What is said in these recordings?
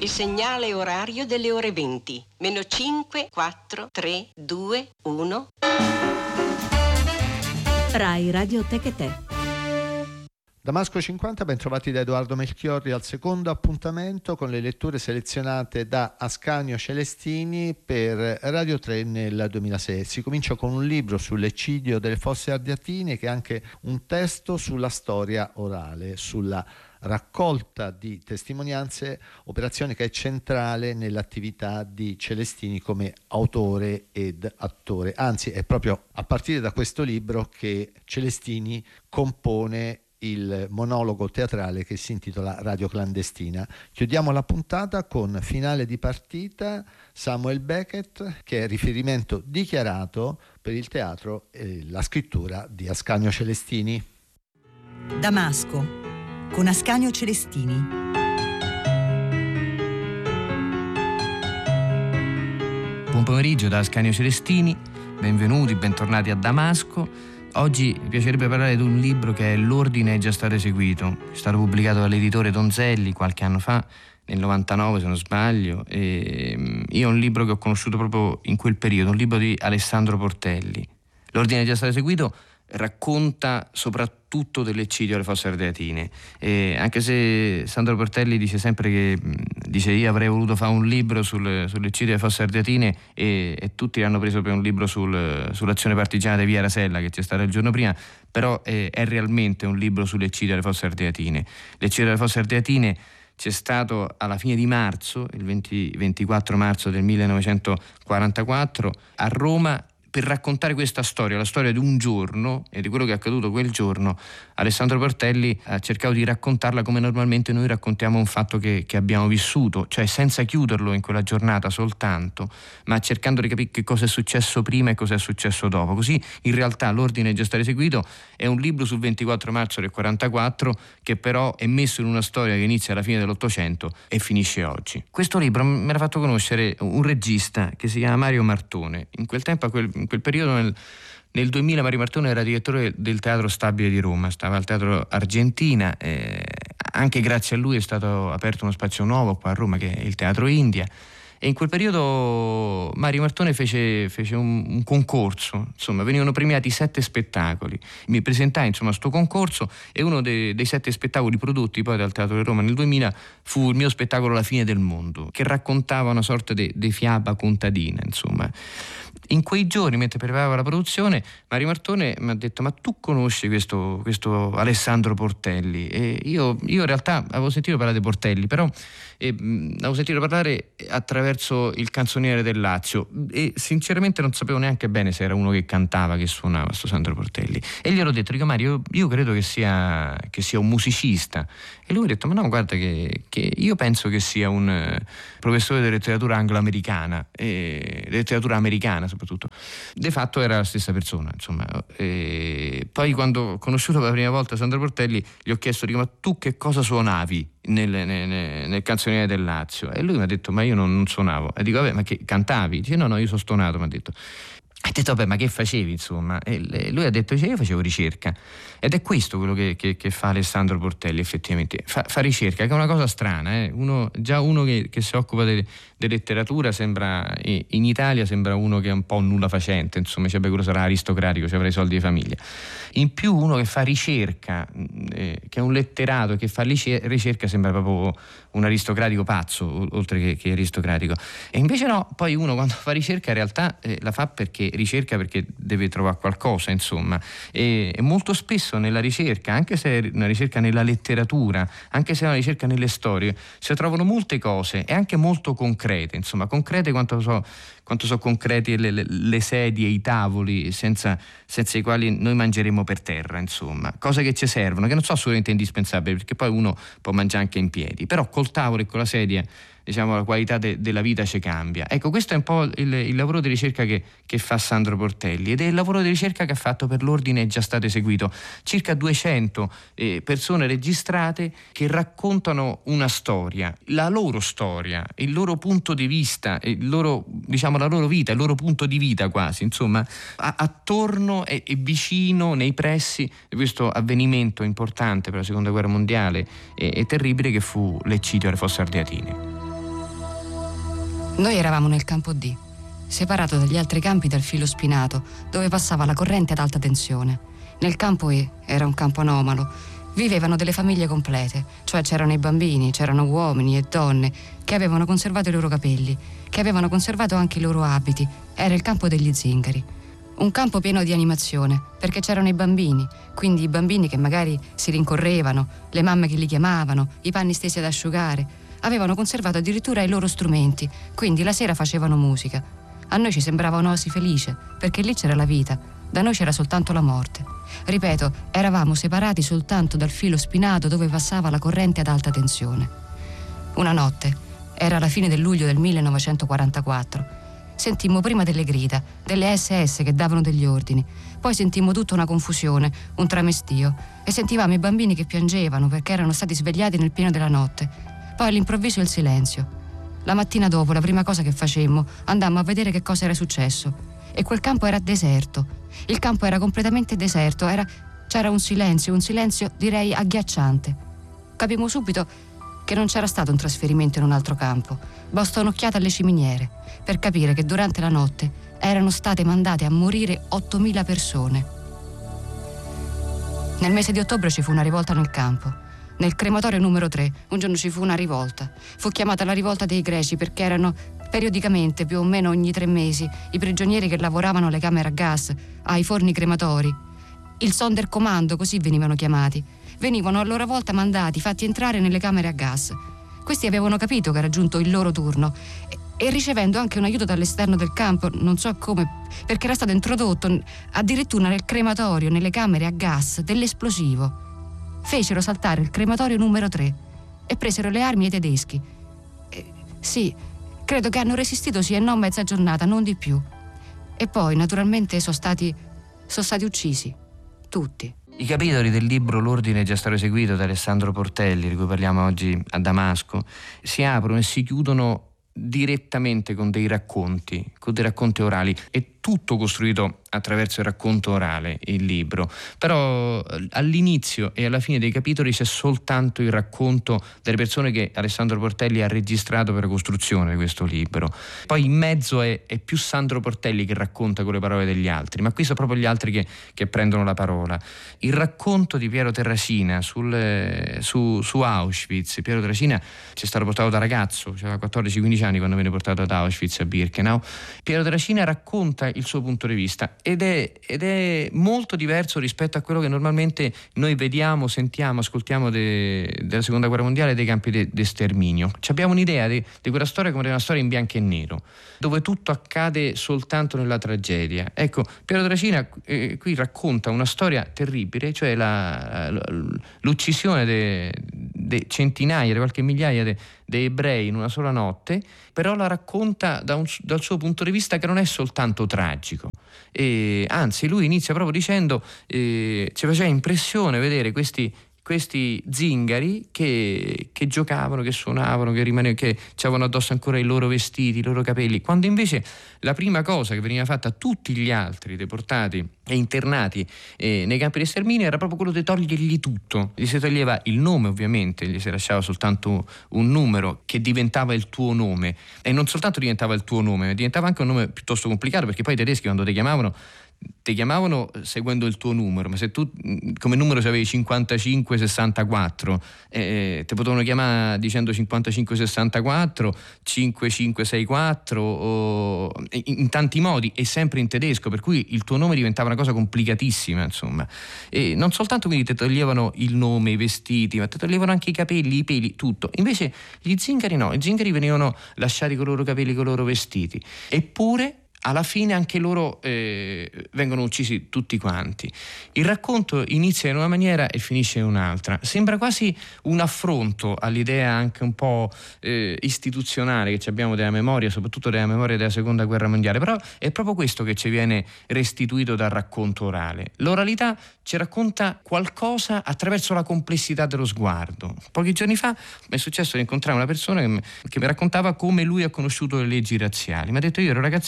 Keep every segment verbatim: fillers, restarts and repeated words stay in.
Il segnale orario delle ore venti. Meno cinque, quattro, tre, due, uno. Rai Radio Tecate. Damasco cinquanta, ben trovati da Edoardo Melchiorri al secondo appuntamento con le letture selezionate da Ascanio Celestini per Radio tre nel duemilasei. Si comincia con un libro sull'eccidio delle Fosse Ardeatine, che è anche un testo sulla storia orale, sulla raccolta di testimonianze, operazione che è centrale nell'attività di Celestini come autore ed attore. Anzi, è proprio a partire da questo libro che Celestini compone il monologo teatrale che si intitola Radio Clandestina. Chiudiamo la puntata con Finale di partita, Samuel Beckett, che è riferimento dichiarato per il teatro e la scrittura di Ascanio Celestini. Damasco, con Ascanio Celestini. Buon pomeriggio da Ascanio Celestini, benvenuti, bentornati a Damasco. Oggi mi piacerebbe parlare di un libro che è L'ordine è già stato eseguito, è stato pubblicato dall'editore Donzelli qualche anno fa, nel novantanove se non sbaglio, e io è un libro che ho conosciuto proprio in quel periodo, un libro di Alessandro Portelli. L'ordine è già stato eseguito racconta soprattutto dell'eccidio alle Fosse Ardeatine, e anche se Sandro Portelli dice sempre che dice io avrei voluto fare un libro sul, sull'eccidio alle Fosse Ardeatine e, e tutti l'hanno preso per un libro sul, sull'azione partigiana di Via Rasella che c'è stata il giorno prima, però è, è realmente un libro sull'eccidio alle Fosse Ardeatine. L'eccidio alle Fosse Ardeatine c'è stato alla fine di marzo, il venti, ventiquattro marzo del millenovecentoquarantaquattro a Roma. Per raccontare questa storia, la storia di un giorno e di quello che è accaduto quel giorno, Alessandro Portelli ha cercato di raccontarla come normalmente noi raccontiamo un fatto che, che abbiamo vissuto, cioè senza chiuderlo in quella giornata soltanto, ma cercando di capire che cosa è successo prima e cosa è successo dopo. Così in realtà L'ordine è già stato eseguito è un libro sul ventiquattro marzo del quarantaquattro che però è messo in una storia che inizia alla fine dell'Ottocento e finisce oggi. Questo libro me l'ha fatto conoscere un regista che si chiama Mario Martone. In quel tempo, a quel in quel periodo nel, nel duemila Mario Martone era direttore del Teatro Stabile di Roma, stava al Teatro Argentina, eh, anche grazie a lui è stato aperto uno spazio nuovo qua a Roma che è il Teatro India, e in quel periodo Mario Martone fece, fece un, un concorso, insomma venivano premiati sette spettacoli, mi presentai insomma a sto concorso e uno dei, dei sette spettacoli prodotti poi dal Teatro di Roma nel duemila fu il mio spettacolo La fine del mondo, che raccontava una sorta di fiaba contadina, insomma. In quei giorni, mentre preparavo la produzione, Mario Martone mi ha detto: ma tu conosci questo, questo Alessandro Portelli? E io, io in realtà avevo sentito parlare di Portelli, però eh, avevo sentito parlare attraverso il canzoniere del Lazio e sinceramente non sapevo neanche bene se era uno che cantava, che suonava, sto Sandro Portelli. E gli ho detto: dico Mario, io, io credo che sia, che sia un musicista. E lui mi ha detto: ma no, guarda che, che io penso che sia un uh, professore di letteratura anglo-americana, e letteratura americana soprattutto. De fatto era la stessa persona, insomma. E poi quando ho conosciuto per la prima volta Sandro Portelli gli ho chiesto: dico, ma tu che cosa suonavi nel, nel, nel canzoniere del Lazio? E lui mi ha detto: ma io non, non suonavo. E dico: vabbè, ma che cantavi? Dice: no, no, io sono stonato, mi ha detto. Ha detto: vabbè, ma che facevi, insomma? E lui ha detto: dice, io facevo ricerca. Ed è questo quello che, che, che fa Alessandro Portelli, effettivamente. Fa, fa ricerca, che è una cosa strana, eh? uno, già uno che, che si occupa di letteratura sembra, in Italia sembra uno che è un po' nulla facente, insomma, cioè, beh, quello sarà aristocratico, ci avrà i soldi di famiglia. In più uno che fa ricerca, eh, che è un letterato che fa ricerca, sembra proprio un aristocratico pazzo, oltre che, che aristocratico. E invece no, poi uno quando fa ricerca in realtà eh, la fa perché ricerca perché deve trovare qualcosa, insomma. E, e molto spesso nella ricerca, anche se è una ricerca nella letteratura, anche se è una ricerca nelle storie, si trovano molte cose e anche molto concrete, insomma, concrete quanto so, quanto so concreti le, le, le sedie, i tavoli, senza, senza i quali noi mangeremo per terra, insomma, cose che ci servono, che non sono assolutamente indispensabili, perché poi uno può mangiare anche in piedi, però col tavolo e con la sedia, diciamo, la qualità de, della vita ci cambia. Ecco, questo è un po' il, il lavoro di ricerca che, che fa Sandro Portelli, ed è il lavoro di ricerca che ha fatto per L'ordine è già stato eseguito. Circa duecento eh, persone registrate che raccontano una storia, la loro storia, il loro punto di vista, il loro, diciamo, la loro vita, il loro punto di vita quasi, insomma, a, attorno e, e vicino, nei pressi di questo avvenimento importante per la seconda guerra mondiale e, e terribile che fu l'eccidio alle Fosse Ardeatine. Noi eravamo nel campo D, separato dagli altri campi dal filo spinato, dove passava la corrente ad alta tensione. Nel campo E, era un campo anomalo, vivevano delle famiglie complete, cioè c'erano i bambini, c'erano uomini e donne che avevano conservato i loro capelli, che avevano conservato anche i loro abiti. Era il campo degli zingari. Un campo pieno di animazione, perché c'erano i bambini, quindi i bambini che magari si rincorrevano, le mamme che li chiamavano, i panni stesi ad asciugare. Avevano conservato addirittura i loro strumenti, quindi la sera facevano musica. A noi ci sembrava un'oasi felice, perché lì c'era la vita, da noi c'era soltanto la morte. Ripeto, eravamo separati soltanto dal filo spinato dove passava la corrente ad alta tensione. Una notte, era la fine del luglio del millenovecentoquarantaquattro, sentimmo prima delle grida, delle esse esse che davano degli ordini, poi sentimmo tutta una confusione, un tramestio, e sentivamo i bambini che piangevano perché erano stati svegliati nel pieno della notte. Poi all'improvviso il silenzio. La mattina dopo, la prima cosa che facemmo, andammo a vedere che cosa era successo. E quel campo era deserto. Il campo era completamente deserto, era... c'era un silenzio, un silenzio direi agghiacciante. Capimmo subito che non c'era stato un trasferimento in un altro campo. Basta un'occhiata alle ciminiere per capire che durante la notte erano state mandate a morire ottomila persone. Nel mese di ottobre ci fu una rivolta nel campo. Nel crematorio numero tre, un giorno ci fu una rivolta. Fu chiamata la rivolta dei greci perché erano periodicamente, più o meno ogni tre mesi, i prigionieri che lavoravano alle camere a gas, ai forni crematori. Il Sonderkommando, così venivano chiamati. Venivano a loro volta mandati, fatti entrare nelle camere a gas. Questi avevano capito che era giunto il loro turno e, e ricevendo anche un aiuto dall'esterno del campo, non so come, perché era stato introdotto addirittura nel crematorio, nelle camere a gas, dell'esplosivo. Fecero saltare il crematorio numero tre e presero le armi ai tedeschi. Eh, sì, credo che hanno resistito sì e no mezza giornata, non di più. E poi, naturalmente, sono stati, sono stati uccisi. Tutti. I capitoli del libro L'ordine è già stato eseguito da Alessandro Portelli, di cui parliamo oggi a Damasco, si aprono e si chiudono direttamente con dei racconti, con dei racconti orali. È tutto costruito attraverso il racconto orale, il libro, però all'inizio e alla fine dei capitoli c'è soltanto il racconto delle persone che Alessandro Portelli ha registrato per la costruzione di questo libro. Poi in mezzo è, è più Sandro Portelli che racconta con le parole degli altri, ma qui sono proprio gli altri che, che prendono la parola. Il racconto di Piero Terracina sul, su, su Auschwitz. Piero Terracina ci è stato portato da ragazzo, aveva quattordici quindici anni quando venne portato ad Auschwitz a Birkenau. Piero Terracina racconta il suo punto di vista ed è, ed è molto diverso rispetto a quello che normalmente noi vediamo, sentiamo, ascoltiamo de, della seconda guerra mondiale, dei campi di de, sterminio. Ci abbiamo un'idea di, di quella storia come di una storia in bianco e nero, dove tutto accade soltanto nella tragedia. Ecco, Piero Terracina eh, qui racconta una storia terribile, cioè la, l'uccisione di centinaia, di qualche migliaia di ebrei in una sola notte, però la racconta da un, dal suo punto di vista che non è soltanto tragico. E, anzi, lui inizia proprio dicendo eh, ci faceva impressione vedere questi questi zingari che, che giocavano, che suonavano, che rimanevano, che avevano addosso ancora i loro vestiti, i loro capelli, quando invece la prima cosa che veniva fatta a tutti gli altri deportati e internati eh, nei campi di sterminio era proprio quello di togliergli tutto. Gli si toglieva il nome, ovviamente, gli si lasciava soltanto un numero che diventava il tuo nome, e non soltanto diventava il tuo nome, ma diventava anche un nome piuttosto complicato, perché poi i tedeschi quando ti chiamavano ti chiamavano seguendo il tuo numero, ma se tu come numero avevi cinquantacinque sessantaquattro eh, ti potevano chiamare dicendo cinquantacinque sessantaquattro, cinquantacinque sessantaquattro o in, in tanti modi, e sempre in tedesco, per cui il tuo nome diventava una cosa complicatissima, insomma. E non soltanto quindi ti toglievano il nome, i vestiti, ma ti toglievano anche i capelli, i peli, tutto. Invece gli zingari no, i zingari venivano lasciati con i loro capelli, con i loro vestiti, eppure alla fine anche loro eh, vengono uccisi tutti quanti. Il racconto inizia in una maniera e finisce in un'altra. Sembra quasi un affronto all'idea anche un po' eh, istituzionale che abbiamo della memoria, soprattutto della memoria della seconda guerra mondiale, però è proprio questo che ci viene restituito dal racconto orale. L'oralità ci racconta qualcosa attraverso la complessità dello sguardo. Pochi giorni fa mi è successo di incontrare una persona che mi, che mi raccontava come lui ha conosciuto le leggi razziali. Mi ha detto: io ero ragazzino,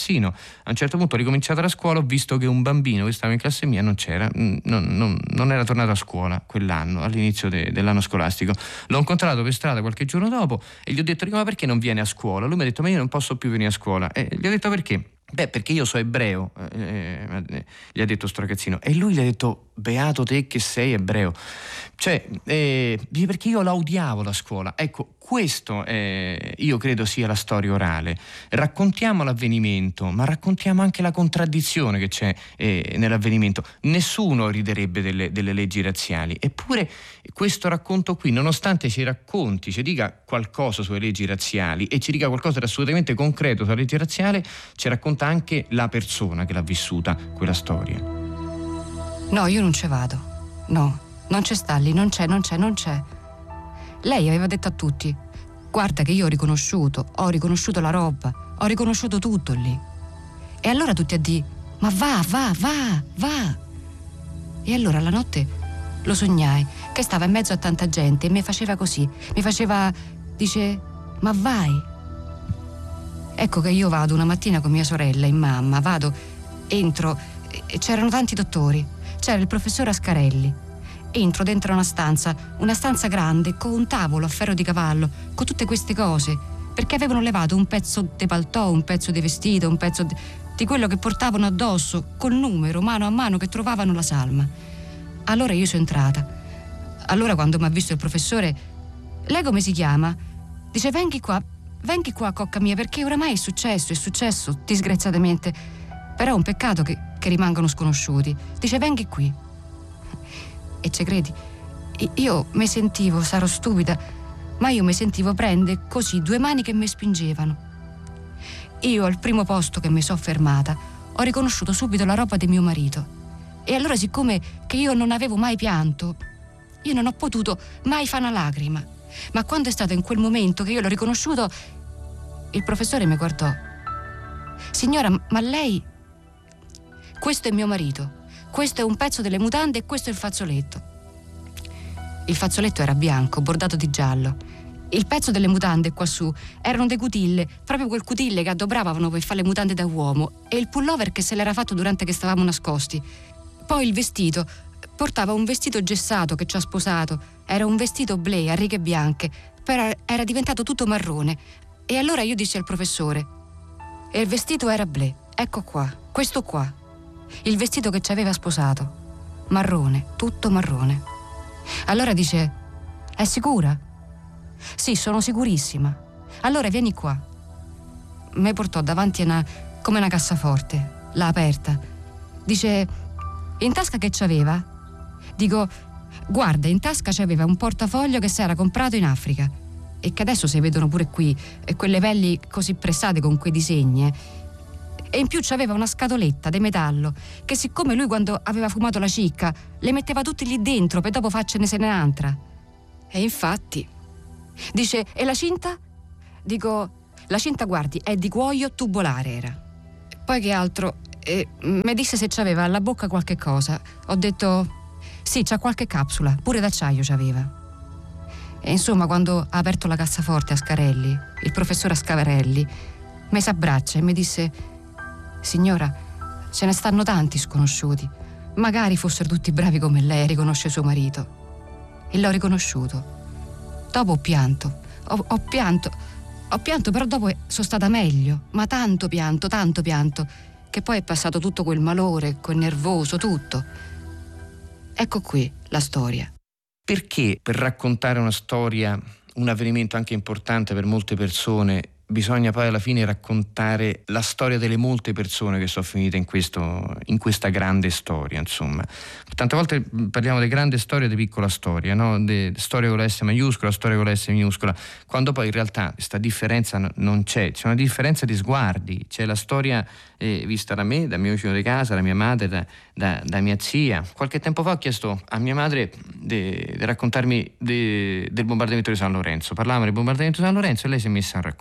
A un certo punto ho ricominciato la scuola, ho visto che un bambino che stava in classe mia non c'era, non, non, non era tornato a scuola quell'anno, all'inizio de, dell'anno scolastico. L'ho incontrato per strada qualche giorno dopo e gli ho detto: ma perché non viene a scuola? Lui mi ha detto: ma io non posso più venire a scuola. E gli ho detto: perché? Beh, perché io so ebreo, eh, eh, gli ha detto sto ragazzino. E lui gli ha detto: beato te che sei ebreo. Cioè, eh, perché io la odiavo la scuola. Ecco, questo eh, io credo sia la storia orale. Raccontiamo l'avvenimento, ma raccontiamo anche la contraddizione che c'è eh, nell'avvenimento. Nessuno riderebbe delle, delle leggi razziali, eppure questo racconto qui, nonostante ci racconti, ci dica qualcosa sulle leggi razziali e ci dica qualcosa di assolutamente concreto sulla legge razziale, ci racconta anche la persona che l'ha vissuta quella storia. No, io non ci vado. No, non c'è sta lì, non c'è, non c'è, non c'è. Lei aveva detto a tutti: guarda che io ho riconosciuto, ho riconosciuto la roba, ho riconosciuto tutto lì. E allora tutti a dire: ma va, va, va, va. E allora la notte lo sognai, che stava in mezzo a tanta gente e mi faceva così, mi faceva, dice: ma vai. Ecco che io vado una mattina con mia sorella in mamma, vado, entro, e c'erano tanti dottori, c'era il professor Ascarelli. Entro dentro una stanza, una stanza grande, con un tavolo a ferro di cavallo, con tutte queste cose, perché avevano levato un pezzo di paltò, un pezzo di vestito, un pezzo di, di quello che portavano addosso, col numero, mano a mano, che trovavano la salma. Allora io sono entrata. Allora quando mi ha visto il professore: lei come si chiama? Dice: vengi qua, vengi qua, cocca mia, perché oramai è successo, è successo, disgraziatamente. Però è un peccato che, che rimangano sconosciuti. Dice: vengi qui. E ci credi? Io mi sentivo, sarò stupida, ma io mi sentivo prendere così due mani che mi spingevano. Io al primo posto che mi sono fermata ho riconosciuto subito la roba di mio marito. E allora, siccome che io non avevo mai pianto, io non ho potuto mai fare una lacrima. Ma quando è stato in quel momento che io l'ho riconosciuto, il professore mi guardò: signora, ma lei... Questo è mio marito. Questo è un pezzo delle mutande e questo è il fazzoletto. Il fazzoletto era bianco, bordato di giallo. Il pezzo delle mutande quassù erano dei cutille, proprio quel cutille che addobravano per fare le mutande da uomo, e il pullover che se l'era fatto durante che stavamo nascosti. Poi il vestito, portava un vestito gessato che ci ha sposato. Era un vestito blé a righe bianche, però era diventato tutto marrone. E allora io dissi al professore: e il vestito era blé, ecco qua, questo qua. Il vestito che ci aveva sposato, marrone, tutto marrone. Allora dice: è sicura? Sì, sono sicurissima. Allora vieni qua. Mi portò davanti a una, come una cassaforte, l'ha aperta. Dice: in tasca che c'aveva? Dico: guarda, in tasca c'aveva un portafoglio che si era comprato in Africa e che adesso si vedono pure qui, e quelle pelli così pressate con quei disegni. E in più c'aveva una scatoletta di metallo che, siccome lui quando aveva fumato la cicca le metteva tutti lì dentro per dopo farcene se n'altra. E infatti dice: e la cinta? Dico: la cinta, guardi, è di cuoio tubolare era. Poi che altro? E mi disse se c'aveva alla bocca qualche cosa. Ho detto: sì, c'ha qualche capsula, pure d'acciaio c'aveva. E insomma, quando ha aperto la cassaforte Ascarelli, il professor Ascarelli mi s'abbraccia e mi disse: signora, ce ne stanno tanti sconosciuti. Magari fossero tutti bravi come lei a riconoscere suo marito. E l'ho riconosciuto. Dopo ho pianto, ho, ho pianto, ho pianto, però dopo sono stata meglio. Ma tanto pianto, tanto pianto, che poi è passato tutto quel malore, quel nervoso, tutto. Ecco qui la storia. Perché per raccontare una storia, un avvenimento anche importante per molte persone, bisogna poi alla fine raccontare la storia delle molte persone che sono finite in, questo, in questa grande storia, insomma. Tante volte parliamo di grande storia e di piccola storia, no? De storia con la S maiuscola, storia con la S minuscola, quando poi in realtà questa differenza non c'è, c'è una differenza di sguardi, c'è la storia eh, vista da me, dal mio vicino di casa, da mia madre, da, da, da mia zia. Qualche tempo fa ho chiesto a mia madre di raccontarmi de, del bombardamento di San Lorenzo, parlavamo del bombardamento di San Lorenzo e lei si è messa a raccontare.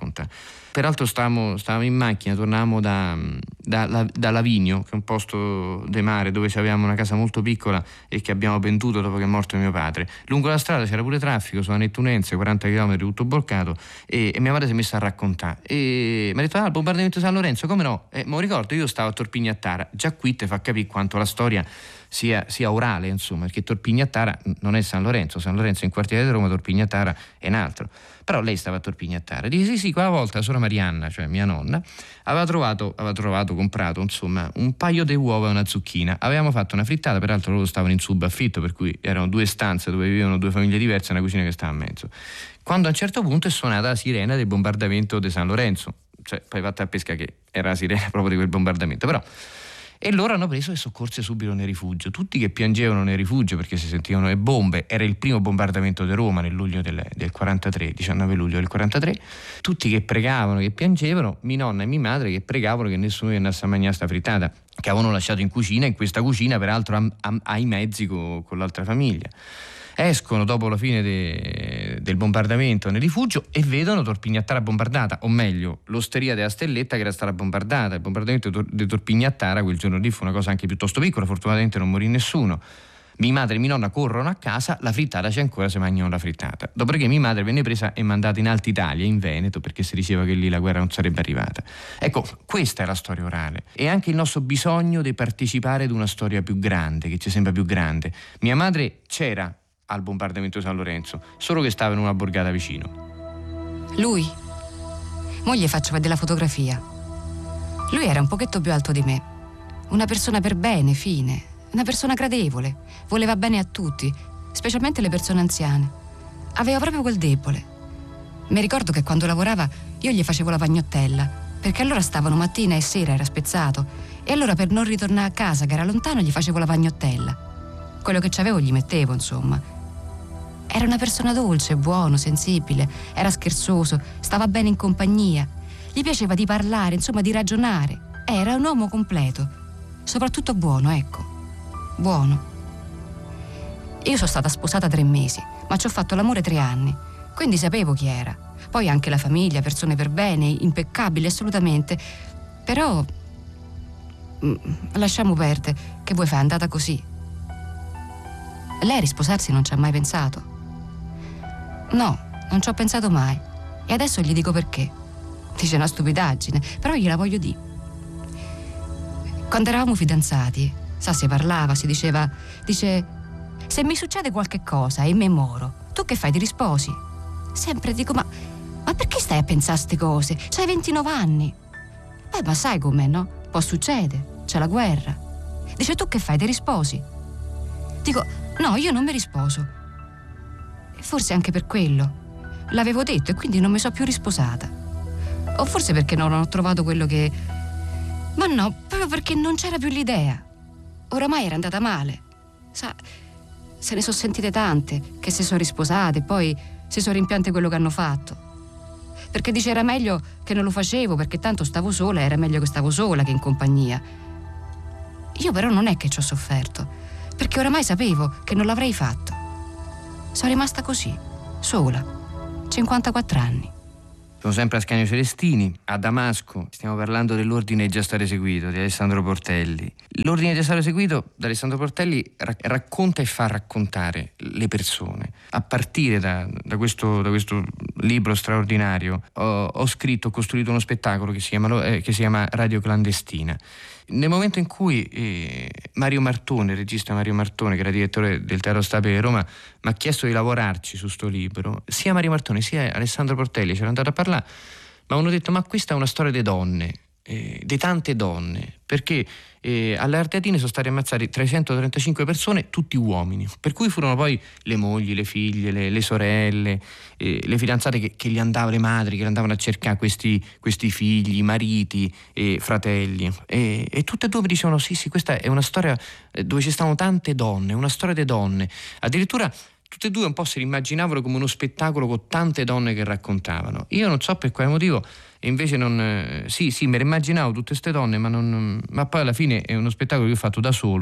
Peraltro stavamo, stavamo in macchina, tornavamo da, da, da Lavigno, che è un posto de mare dove avevamo una casa molto piccola e che abbiamo venduto dopo che è morto mio padre. Lungo la strada c'era pure traffico, sulla Nettunense, quaranta chilometri tutto bloccato, e, e mia madre si è messa a raccontare e mi ha detto: ah, il bombardamento di San Lorenzo, come no? E me lo ricordo, io stavo a Torpignattara. Già qui te fa capire quanto la storia sia, sia orale, insomma, perché Torpignattara non è San Lorenzo, San Lorenzo è in quartiere di Roma, Torpignattara è un altro. Però lei stava a Torpignattara. Dice: sì, sì, quella volta la sora Marianna, cioè mia nonna, aveva trovato, aveva trovato, comprato, insomma, un paio di uova e una zucchina. Avevamo fatto una frittata, peraltro loro stavano in subaffitto, per cui erano due stanze dove vivevano due famiglie diverse e una cucina che stava a mezzo. Quando a un certo punto è suonata la sirena del bombardamento di San Lorenzo, cioè poi fatta a pesca che era la sirena proprio di quel bombardamento, però. E loro hanno preso e soccorse subito nel rifugio, tutti che piangevano nel rifugio perché si sentivano le bombe. Era il primo bombardamento di Roma nel luglio del, del quarantatré, diciannove luglio del quarantatré, tutti che pregavano, che piangevano, mia nonna e mia madre che pregavano che nessuno gli andasse a mangiare sta frittata che avevano lasciato in cucina, in questa cucina peraltro a, a, ai mezzi con, con l'altra famiglia. Escono dopo la fine de, del bombardamento nel rifugio e vedono Torpignattara bombardata, o meglio l'osteria della Stelletta che era stata bombardata. Il bombardamento di Torpignattara quel giorno lì fu una cosa anche piuttosto piccola, fortunatamente non morì nessuno. Mia madre e mia nonna corrono a casa, la frittata c'è ancora, si mangiano la frittata. Dopodiché mia madre venne presa e mandata in Alta Italia, in Veneto, perché si diceva che lì la guerra non sarebbe arrivata. Ecco, questa è la storia orale e anche il nostro bisogno di partecipare ad una storia più grande, che ci sembra più grande. Mia madre c'era al bombardamento di San Lorenzo, solo che stava in una borgata vicino. Lui? Mo gli faccio vedere la fotografia. Lui era un pochetto più alto di me, una persona per bene, fine, una persona gradevole, voleva bene a tutti, specialmente le persone anziane. Aveva proprio quel debole. Mi ricordo che quando lavorava io gli facevo la pagnottella, perché allora stavano mattina e sera, era spezzato, e allora per non ritornare a casa che era lontano gli facevo la pagnottella. Quello che c'avevo gli mettevo, insomma. Era una persona dolce, buono, sensibile, era scherzoso, stava bene in compagnia, gli piaceva di parlare, insomma di ragionare. Era un uomo completo, soprattutto buono, ecco, buono. Io sono stata sposata tre mesi, ma ci ho fatto l'amore tre anni, quindi sapevo chi era. Poi anche la famiglia, persone per bene, impeccabili assolutamente. Però lasciamo perdere, che vuoi fare, è andata così. Lei a risposarsi non ci ha mai pensato. No, non ci ho pensato mai. E adesso gli dico perché. Dice una stupidaggine, però gliela voglio dire. Quando eravamo fidanzati, sa, si parlava, si diceva, dice: se mi succede qualche cosa e me moro, tu che fai, ti risposi? Sempre dico: ma, ma perché stai a pensare a ste cose? C'hai ventinove anni. Beh, ma sai com'è, no? Può succedere, c'è la guerra. Dice: tu che fai, ti risposi? Dico: no, io non mi risposo. Forse anche per quello. L'avevo detto e quindi non mi sono più risposata. O forse perché non ho trovato quello che... Ma no, proprio perché non c'era più l'idea. Oramai era andata male. Sa, se ne sono sentite tante che si sono risposate e poi si sono rimpiante quello che hanno fatto. Perché dice era meglio che non lo facevo, perché tanto stavo sola, era meglio che stavo sola che in compagnia. Io però non è che ci ho sofferto, perché oramai sapevo che non l'avrei fatto. Sono rimasta così, sola, cinquantaquattro anni. Sono sempre Ascanio Celestini, a Damasco. Stiamo parlando dell'ordine già stato eseguito di Alessandro Portelli. L'ordine già stato eseguito da Alessandro Portelli rac- racconta e fa raccontare le persone. A partire da, da, questo, da questo libro straordinario ho, ho scritto, ho costruito uno spettacolo che si chiama, eh, che si chiama Radio Clandestina. Nel momento in cui eh, Mario Martone, il regista Mario Martone, che era direttore del Teatro Stabile di Roma, mi ha chiesto di lavorarci su sto libro, sia Mario Martone sia Alessandro Portelli c'erano andato a parlare, ma hanno detto: ma questa è una storia di donne, eh, di tante donne, perché eh, alle Ardeatine sono stati ammazzati trecentotrentacinque persone, tutti uomini, per cui furono poi le mogli, le figlie, le, le sorelle, eh, le fidanzate che, che gli andavano, le madri che andavano a cercare questi, questi figli, mariti e fratelli, e, e tutte e due mi dicevano: sì sì, questa è una storia dove ci stanno tante donne, una storia di donne. Addirittura tutte e due un po' si immaginavano come uno spettacolo con tante donne che raccontavano. Io non so per quale motivo, e invece non... Eh, sì, sì, me le immaginavo tutte queste donne, ma, non, ma poi alla fine è uno spettacolo che ho fatto da solo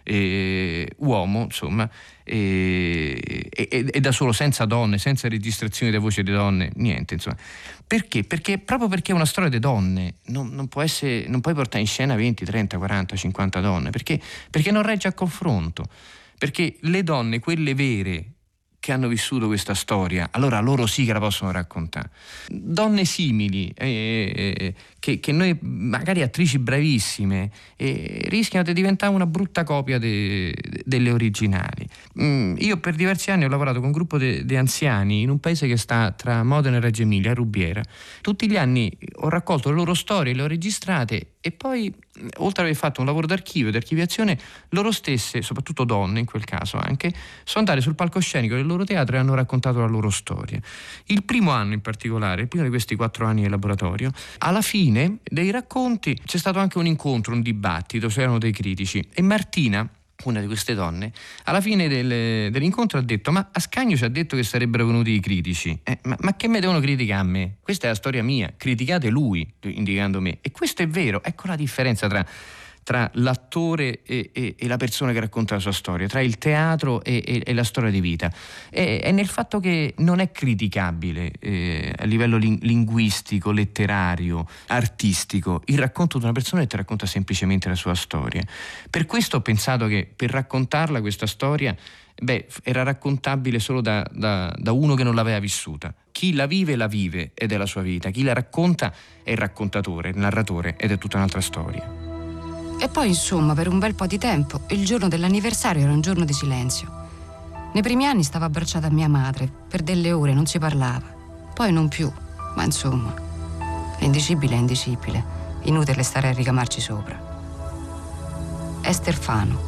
eh, uomo, insomma, e, e, e da solo, senza donne, senza registrazioni di voce di donne, niente, insomma. Perché? Perché proprio perché è una storia di donne, non, non può essere, non puoi portare in scena venti, trenta, quaranta, cinquanta donne, perché, perché non regge a confronto, perché le donne, quelle vere, che hanno vissuto questa storia, allora loro sì che la possono raccontare. Donne simili, eh, eh, che, che noi, magari attrici bravissime, eh, rischiano di diventare una brutta copia de, delle originali. Mm, io per diversi anni ho lavorato con un gruppo di anziani in un paese che sta tra Modena e Reggio Emilia, a Rubiera. Tutti gli anni ho raccolto le loro storie, le ho registrate e poi, oltre ad aver fatto un lavoro d'archivio, di archiviazione, loro stesse, soprattutto donne in quel caso anche, sono andate sul palcoscenico del loro teatro e hanno raccontato la loro storia. Il primo anno in particolare, il primo di questi quattro anni di laboratorio, alla fine dei racconti c'è stato anche un incontro, un dibattito, c'erano dei critici e Martina, una di queste donne, alla fine del, dell'incontro ha detto: ma Ascanio ci ha detto che sarebbero venuti i critici, eh, ma, ma che me devono criticare a me? Questa è la storia mia, criticate lui, indicando me. E questo è vero, ecco la differenza tra, tra l'attore e, e, e la persona che racconta la sua storia, tra il teatro e, e, e la storia di vita. È, è nel fatto che non è criticabile eh, a livello ling- linguistico, letterario, artistico, il racconto di una persona che ti racconta semplicemente la sua storia. Per questo ho pensato che per raccontarla questa storia, beh, era raccontabile solo da, da, da uno che non l'aveva vissuta. Chi la vive la vive ed è la sua vita, chi la racconta è il raccontatore, il narratore, ed è tutta un'altra storia. E poi, insomma, per un bel po' di tempo, il giorno dell'anniversario era un giorno di silenzio. Nei primi anni stavo abbracciata a mia madre, per delle ore non si parlava. Poi non più, ma insomma, è indicibile, è indicibile. Inutile stare a ricamarci sopra. Ester Fano.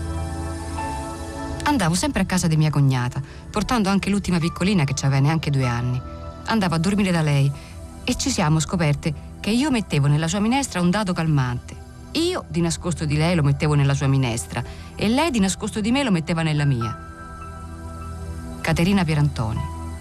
Andavo sempre a casa di mia cognata, portando anche l'ultima piccolina che aveva neanche due anni. Andavo a dormire da lei e ci siamo scoperte che io mettevo nella sua minestra un dado calmante. Io di nascosto di lei lo mettevo nella sua minestra e lei di nascosto di me lo metteva nella mia. Caterina Pierantoni.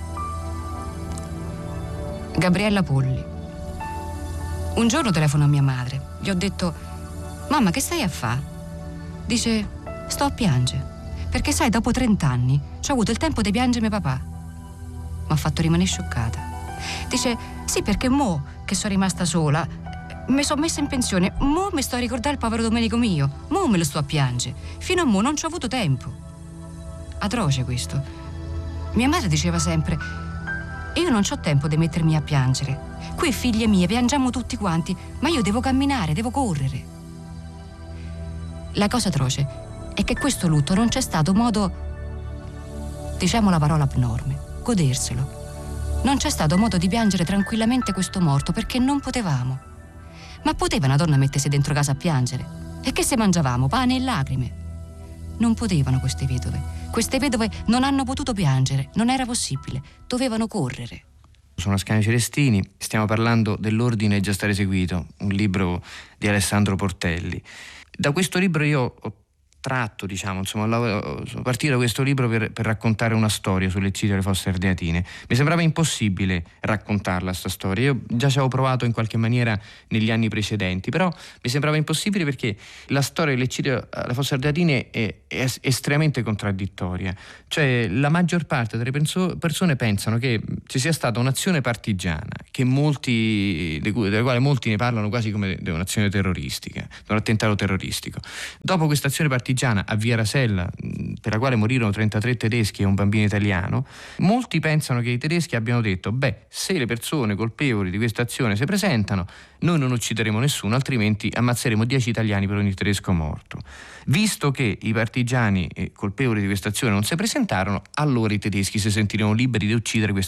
Gabriella Polli. Un giorno telefono a mia madre. Gli ho detto: mamma, che stai a fa? Dice: sto a piangere, perché sai, dopo trent'anni ci ho avuto il tempo di piangere mio papà. Mi ha fatto rimanere scioccata. Dice: sì, perché mo che sono rimasta sola mi sono messa in pensione, mo mi sto a ricordare il povero Domenico mio, mo me lo sto a piangere, fino a mo non ci ho avuto tempo. Atroce questo. Mia madre diceva sempre: io non c'ho tempo di mettermi a piangere, qui figlie mie piangiamo tutti quanti, ma io devo camminare, devo correre. La cosa atroce è che questo lutto non c'è stato modo, diciamo la parola abnorme, goderselo. Non c'è stato modo di piangere tranquillamente questo morto, perché non potevamo. Ma poteva una donna mettersi dentro casa a piangere? E che se mangiavamo? Pane e lacrime? Non potevano queste vedove. Queste vedove non hanno potuto piangere, non era possibile, dovevano correre. Sono Ascanio Celestini, stiamo parlando dell'Ordine già stato eseguito, un libro di Alessandro Portelli. Da questo libro io ho tratto, diciamo, insomma, sono partito da questo libro per, per raccontare una storia sull'eccidio delle Fosse Ardeatine. Mi sembrava impossibile raccontarla sta storia. Io già ci avevo provato in qualche maniera negli anni precedenti, però mi sembrava impossibile perché la storia dell'eccidio alle Fosse Ardeatine è, è estremamente contraddittoria. Cioè, la maggior parte delle penso, persone pensano che ci sia stata un'azione partigiana, che molti, delle quali molti ne parlano quasi come di un'azione terroristica, di un attentato terroristico. Dopo questa azione partigiana a Via Rasella, per la quale morirono trentatré tedeschi e un bambino italiano, molti pensano che i tedeschi abbiano detto: beh, se le persone colpevoli di questa azione si presentano, noi non uccideremo nessuno, altrimenti ammazzeremo dieci italiani per ogni tedesco morto. Visto che i partigiani colpevoli di questa azione non si presentarono, allora i tedeschi si sentirono liberi di uccidere questi